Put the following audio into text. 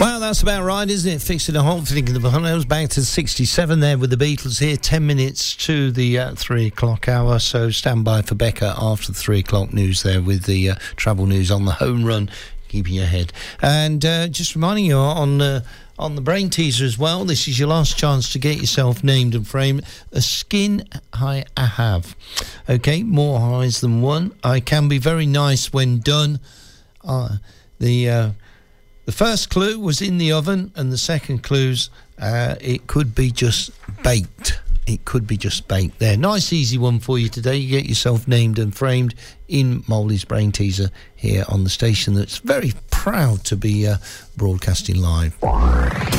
Well, that's about right, isn't it? Fixing a hot thinking of the Hunnels back to 67 there with the Beatles here. 10 minutes to the 3 o'clock hour. So stand by for Becca after the 3 o'clock news there with the travel news on the home run, keeping your head. And just reminding you on the brain teaser as well, this is your last chance to get yourself named and framed. A skin I have. Okay, more highs than one. I can be very nice when done. The first clue was in the oven, and the second clue's it could be just baked. It could be just baked there. Nice, easy one for you today. You get yourself named and framed in Molly's Brain Teaser here on the station that's very proud to be broadcasting live.